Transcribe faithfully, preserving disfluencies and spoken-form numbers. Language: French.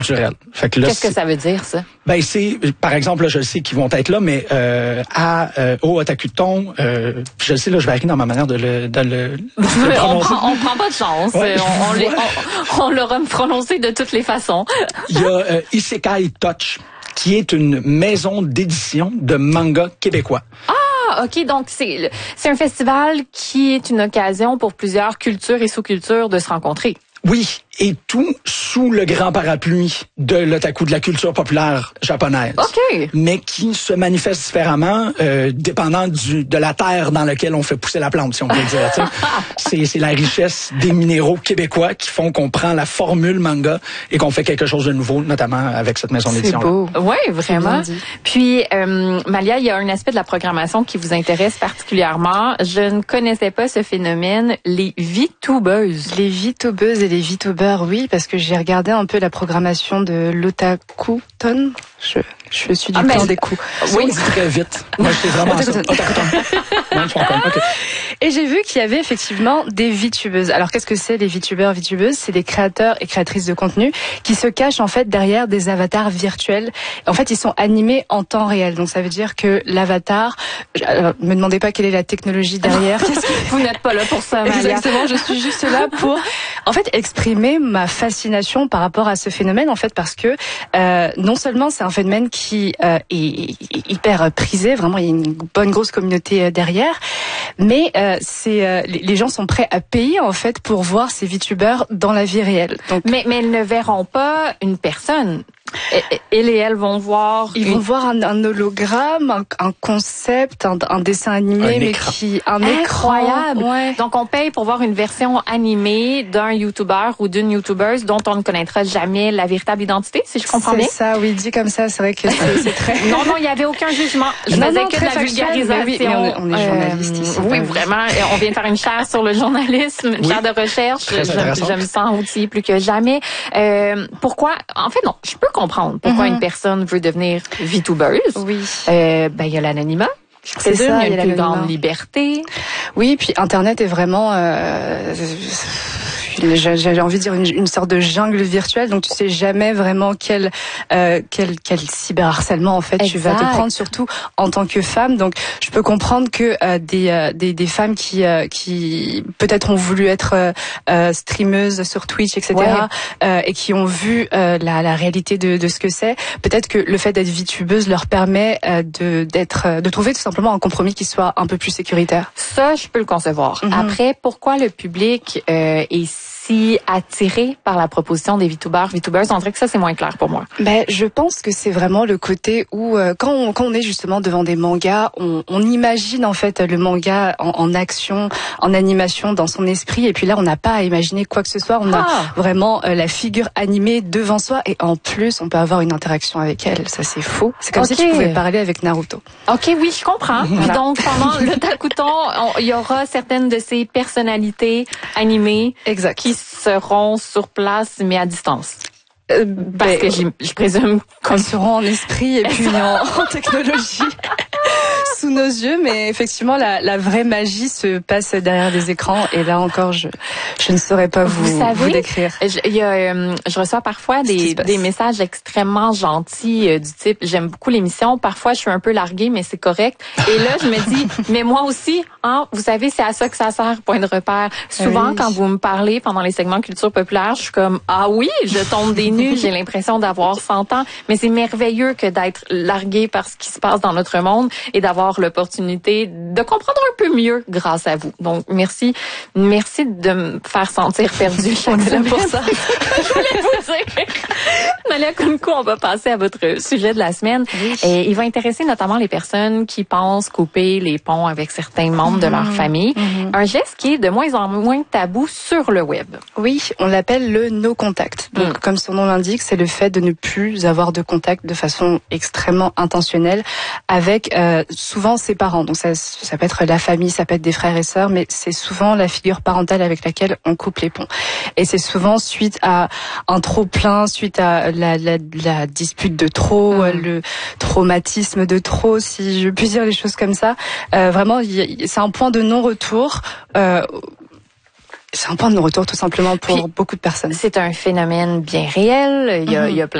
culturel. Fait que là, qu'est-ce que ça veut dire, ça? Ben c'est, par exemple, là, je sais qu'ils vont être là, mais euh, à euh, au Watakuton, euh, je le sais, là, je varie dans ma manière de le, de le, de le prononcer. on, prend, on prend pas de chance. Ouais. On, on, les, on, on l'aura prononcé de toutes les façons. Il y a euh, Isekai Touch, qui est une maison d'édition de manga québécois. Ah, OK. Donc, c'est, c'est un festival qui est une occasion pour plusieurs cultures et sous-cultures de se rencontrer. Oui, et tout sous le grand parapluie de l'otaku, de la culture populaire japonaise. OK. Mais qui se manifeste différemment, euh, dépendant du de la terre dans laquelle on fait pousser la plante, si on peut le dire. c'est, c'est la richesse des minéraux québécois qui font qu'on prend la formule manga et qu'on fait quelque chose de nouveau, notamment avec cette maison d'édition. C'est beau. Oui, vraiment. Puis, euh, Malia, il y a un aspect de la programmation qui vous intéresse particulièrement. Je ne connaissais pas ce phénomène, les VTubeuses. Les VTubeuses et les VTubers, oui, parce que j'ai regardé un peu la programmation de l'Otakuton. Je, je suis du ah, clan des coups. Oui, c'est très vite. Moi, c'est vraiment ça. Otakuton. Non, je comprends. Okay. Et j'ai vu qu'il y avait effectivement des VTubeuses. Alors, qu'est-ce que c'est les VTubers, VTubeuses? C'est des créateurs et créatrices de contenu qui se cachent en fait derrière des avatars virtuels. En fait, ils sont animés en temps réel. Donc, ça veut dire que l'avatar... Alors, me demandez pas quelle est la technologie derrière. Qu'est-ce que... Vous n'êtes pas là pour ça, Malia. Exactement, je suis juste là pour, en fait, exprimer ma fascination par rapport à ce phénomène, en fait, parce que euh, non seulement c'est un phénomène qui euh, est hyper prisé, vraiment, il y a une bonne grosse communauté derrière, mais euh, c'est euh, les gens sont prêts à payer en fait pour voir ces VTubers dans la vie réelle. Donc, mais mais ils ne verront pas une personne. Ils et elles vont voir. Ils une... vont voir un, un hologramme, un, un concept, un, un dessin animé, un mais écran. qui un incroyable. Écran, ouais. Donc on paye pour voir une version animée d'un YouTuber ou d'une YouTubeuse dont on ne connaîtra jamais la véritable identité, si je comprends c'est bien. C'est ça, oui, dit comme ça, c'est vrai que c'est, c'est très. Non, non, il y avait aucun jugement. Je non, faisais non, que de la factuel, vulgarisation. Oui, mais on est, on est journaliste euh, ici. Oui, vraiment. On vient de faire une chaire sur le journalisme, une oui. chaire de recherche. Je, je me sens outillée plus que jamais. Euh, pourquoi? En fait, non. Je peux comprendre pourquoi mm-hmm. une personne veut devenir VTubeuse. Oui. Euh, ben, il y a l'anonymat. C'est ça, il y a une plus grande liberté. Oui, puis Internet est vraiment... Euh, j'ai envie de dire une, une sorte de jungle virtuelle, donc tu sais jamais vraiment quel euh, quel quel cyberharcèlement en fait exact. Tu vas te prendre, surtout en tant que femme. Donc je peux comprendre que euh, des, euh, des des femmes qui euh, qui peut-être ont voulu être euh, streameuses sur Twitch, et cetera, ouais. euh, et qui ont vu euh, la la réalité de de ce que c'est. Peut-être que le fait d'être VTubeuse leur permet euh, de d'être de trouver tout simplement un compromis qui soit un peu plus sécuritaire. Ça, je peux le concevoir. Mm-hmm. Après, pourquoi le public euh, est si attiré par la proposition des VTubers, VTubers, on dirait que ça, c'est moins clair pour moi. Ben, je pense que c'est vraiment le côté où, euh, quand, on, quand on est justement devant des mangas, on, on imagine en fait le manga en, en action, en animation dans son esprit, et puis là, on n'a pas à imaginer quoi que ce soit. On ah. a vraiment euh, la figure animée devant soi, et en plus, on peut avoir une interaction avec elle. Ça, c'est faux. C'est comme okay. si tu pouvais parler avec Naruto. Ok, oui, je comprends. Voilà. Donc, pendant l'Otakuton, il y aura certaines de ces personnalités animées exact. qui seront sur place, mais à distance. Euh, Parce ben, que je présume qu'elles seront en esprit et puis en, en technologie sous nos yeux, mais effectivement la, la vraie magie se passe derrière des écrans, et là encore je je ne saurais pas vous, vous, savez, vous décrire. Je, il y a, euh, je reçois parfois des, des messages extrêmement gentils euh, du type j'aime beaucoup l'émission, parfois je suis un peu larguée mais c'est correct, et là je me dis mais moi aussi, hein, vous savez c'est à ça que ça sert, point de repère. Souvent oui. Quand vous me parlez pendant les segments culture populaire, je suis comme ah oui, je tombe des nues, j'ai l'impression d'avoir cent ans, mais c'est merveilleux que d'être larguée par ce qui se passe dans notre monde et d'avoir l'opportunité de comprendre un peu mieux grâce à vous. Donc, merci. Merci de me faire sentir perdue chaque semaine. Pour ça. Je voulais vous dire. Malia Kounkou, on va passer à votre sujet de la semaine. Oui. Et il va intéresser notamment les personnes qui pensent couper les ponts avec certains membres mmh. de leur famille. Mmh. Un geste qui est de moins en moins tabou sur le web. Oui, on l'appelle le no contact. Donc, mmh. comme son nom l'indique, c'est le fait de ne plus avoir de contact de façon extrêmement intentionnelle avec euh, souvent ses parents. Donc ça, ça peut être la famille, ça peut être des frères et sœurs, mais c'est souvent la figure parentale avec laquelle on coupe les ponts. Et c'est souvent suite à un trop plein, suite à la, la, la dispute de trop, mmh. le traumatisme de trop, si je puis dire les choses comme ça. Euh, vraiment, y, c'est un point de non-retour. Euh, c'est un point de retour tout simplement pour Puis, beaucoup de personnes. C'est un phénomène bien réel. Il y a, mm-hmm. il y a plein